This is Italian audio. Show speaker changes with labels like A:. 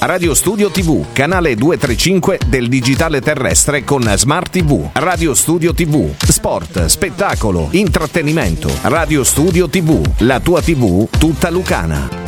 A: Radio Studio TV, canale 235 del digitale terrestre con Smart TV. Radio Studio TV, sport, spettacolo, intrattenimento. Radio Studio TV, la tua TV tutta lucana.